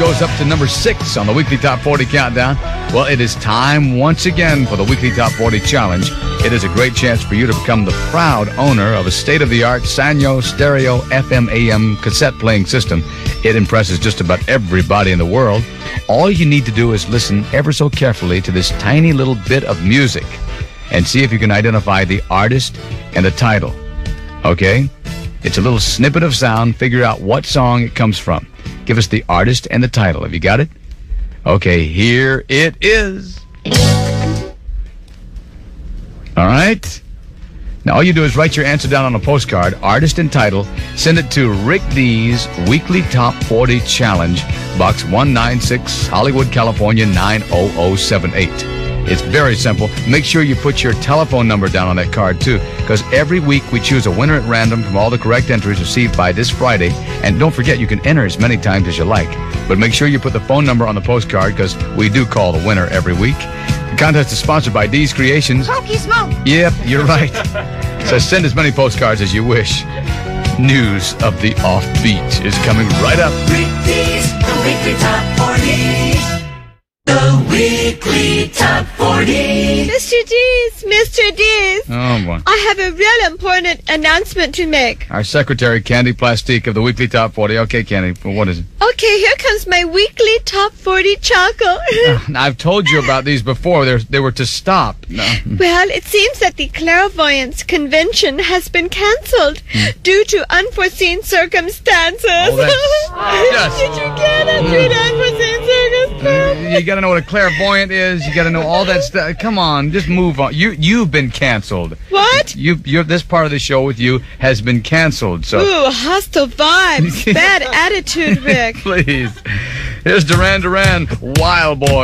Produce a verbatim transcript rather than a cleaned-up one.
goes up to number six on the Weekly Top forty Countdown. Well, it is time once again for the Weekly Top forty Challenge. It is a great chance for you to become the proud owner of a state-of-the-art Sanyo stereo F M A M cassette playing system. It impresses just about everybody in the world. All you need to do is listen ever so carefully to this tiny little bit of music and see if you can identify the artist and the title. Okay? It's a little snippet of sound. Figure out what song it comes from. Give us the artist and the title. Have you got it? Okay, here it is. All right. Now, all you do is write your answer down on a postcard, artist and title. Send it to Rick D's Weekly Top forty Challenge, Box one ninety-six, Hollywood, California, nine oh oh seven eight. It's very simple. Make sure you put your telephone number down on that card, too, because every week we choose a winner at random from all the correct entries received by this Friday. And don't forget, you can enter as many times as you like. But make sure you put the phone number on the postcard, because we do call the winner every week. The contest is sponsored by D's Creations. Smoky smoke. Yep, you're right. So send as many postcards as you wish. News of the Offbeat is coming right up. Rick D's, the Weekly Top forty. The Weekly Top forty. Mister Dees, Mister Dees. Oh, boy. I have a real important announcement to make. Our secretary, Candy Plastique of the Weekly Top forty. Okay, Candy, what is it? Okay, here comes my Weekly Top forty chocolate. I've told you about these before. They're, they were to stop. No. Well, it seems that the Clairvoyance Convention has been cancelled due to unforeseen circumstances. Oh, that's just... Did you get it? Due to unforeseen circumstances. You got to know what a clairvoyant is. You got to know all that stuff. Come on, just move on. You you've been canceled. What? You you this part of the show with you has been canceled. So ooh, hostile vibes, bad attitude, Rick. Please, here's Duran Duran, Wild Boy.